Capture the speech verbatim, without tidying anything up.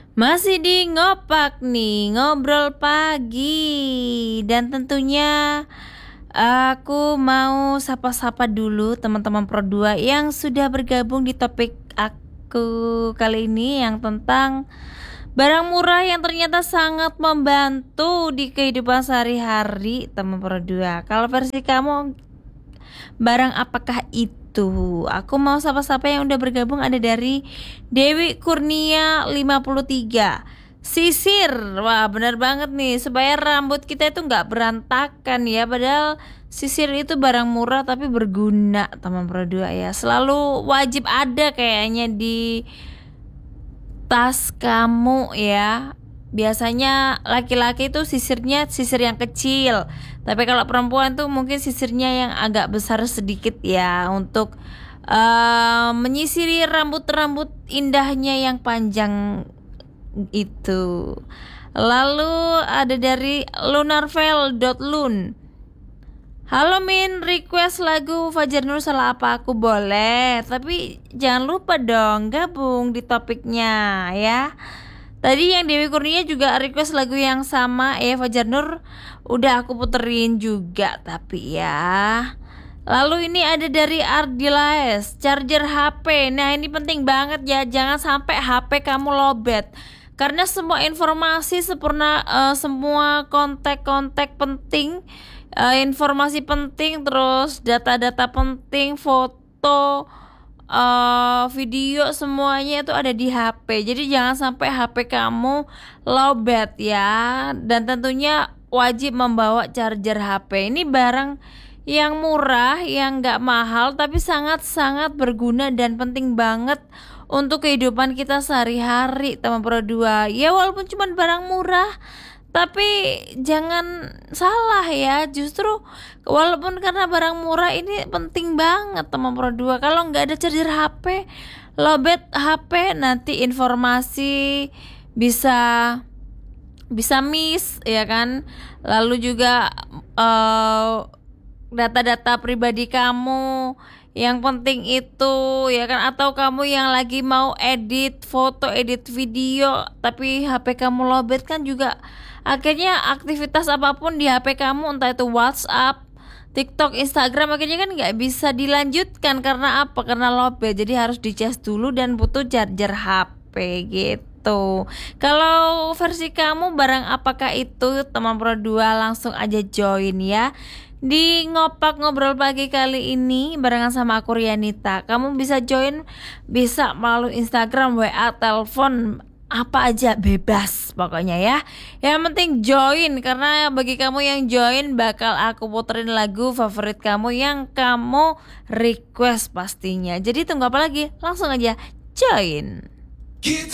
Masih di ngopak nih, ngobrol pagi. Dan tentunya aku mau sapa-sapa dulu teman-teman Pro dua yang sudah bergabung di topik aku kali ini, yang tentang barang murah yang ternyata sangat membantu di kehidupan sehari-hari, teman Pro dua. Kalau versi kamu, barang apakah itu? Aku mau sapa-sapa yang udah bergabung. Ada dari Dewi Kurnia lima puluh tiga. Sisir, wah benar banget nih, supaya rambut kita itu nggak berantakan ya. Padahal sisir itu barang murah tapi berguna, teman Pro dua ya. Selalu wajib ada kayaknya di tas kamu ya. Biasanya laki-laki itu sisirnya sisir yang kecil, tapi kalau perempuan tuh mungkin sisirnya yang agak besar sedikit ya, untuk uh, menyisiri rambut-rambut indahnya yang panjang itu. Lalu ada dari lunarvel.lun. Halo Min, request lagu Fajar Nur salah apa aku boleh, tapi jangan lupa dong gabung di topiknya ya. Tadi yang Dewi Kurnia juga request lagu yang sama ya, Fajar Nur udah aku puterin juga tapi ya. Lalu ini ada dari Ardilaes, charger H P. Nah ini penting banget ya, jangan sampai H P kamu lowbat. Karena semua informasi sempurna, uh, semua kontak-kontak penting, uh, informasi penting, terus data-data penting, foto, Uh, video, semuanya itu ada di H P. Jadi jangan sampai H P kamu lowbat ya. Dan tentunya wajib membawa charger H P. Ini barang yang murah, yang gak mahal, tapi sangat-sangat berguna dan penting banget untuk kehidupan kita sehari-hari, teman Pro dua. Ya walaupun cuma barang murah, tapi jangan salah ya, justru walaupun karena barang murah ini penting banget, teman Pro dua. Kalau nggak ada charger H P, lowbat H P, nanti informasi bisa bisa miss ya kan. Lalu juga uh, data-data pribadi kamu yang penting itu ya kan, atau kamu yang lagi mau edit foto, edit video, tapi H P kamu lowbat kan juga akhirnya aktivitas apapun di H P kamu, entah itu WhatsApp, TikTok, Instagram, akhirnya kan nggak bisa dilanjutkan. Karena apa? Karena lowbat. Jadi harus dicas dulu dan butuh charger H P gitu. Kalau versi kamu barang apakah itu, teman Pro dua? Langsung aja join ya di ngopak ngobrol pagi kali ini barengan sama aku Rianita. Kamu bisa join, bisa melalui Instagram, W A, telepon, apa aja bebas pokoknya ya. Yang penting join, karena bagi kamu yang join bakal aku puterin lagu favorit kamu yang kamu request pastinya. Jadi tunggu apa lagi? Langsung aja join.